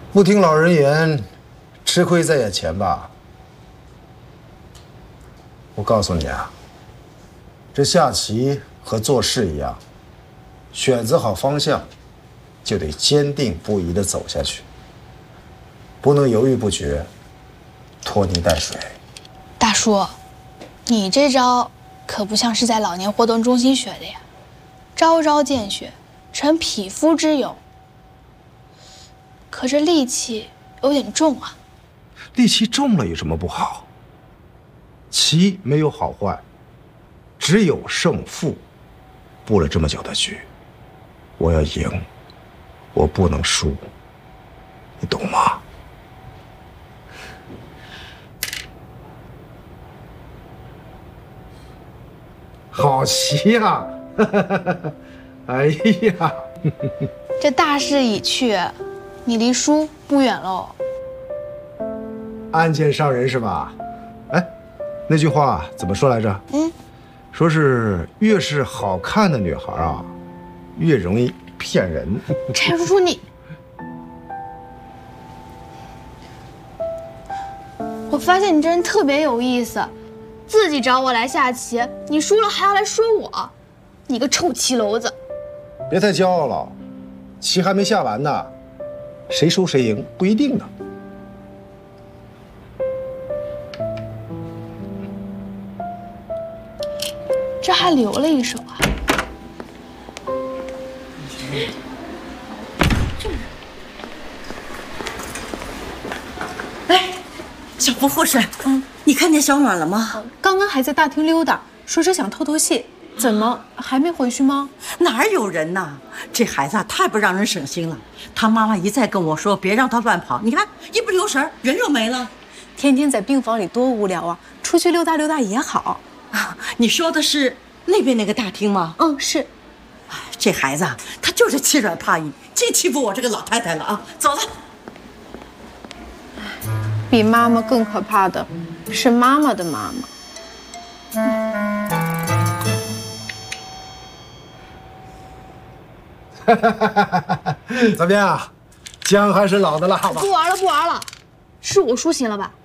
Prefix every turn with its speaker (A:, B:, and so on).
A: 不听老人言，吃亏在眼前吧。我告诉你啊，这下棋和做事一样，选择好方向，就得坚定不移地走下去，不能犹豫不决，拖泥带水。
B: 大叔，你这招可不像是在老年活动中心学的呀，招招见血，成匹夫之勇。可这戾气有点重啊。
A: 戾气重了有什么不好？棋没有好坏，只有胜负。布了这么久的局，我要赢，我不能输，你懂吗？好棋呀！哎呀，
B: 这大势已去，你离输不远喽。
A: 暗箭伤人是吧？哎，那句话怎么说来着？说是越是好看的女孩啊，越容易骗人。
B: 陈叔叔你，我发现你这人特别有意思，自己找我来下棋，你输了还要来说我，你个臭棋篓子！
A: 别太骄傲了，棋还没下完呢，谁输谁赢不一定呢。
B: 这还留了一手啊！
C: 哎，小福护士，你看见小暖了吗？
D: 刚刚还在大厅溜达，说是想透透气，怎么还没回去吗？
C: 哪有人呐？这孩子太不让人省心了。他妈妈一再跟我说，别让他乱跑。你看，一不留神，人又没了。
D: 天天在病房里多无聊啊，出去溜达溜达也好。
C: 啊，你说的是那边那个大厅吗？
D: 是。
C: 这孩子他就是欺软怕硬，净欺负我这个老太太了啊！走了。
D: 比妈妈更可怕的是妈妈的妈妈。
A: 怎么样，姜还是老的辣吧？
B: 不玩了，不玩了，是我输行了吧？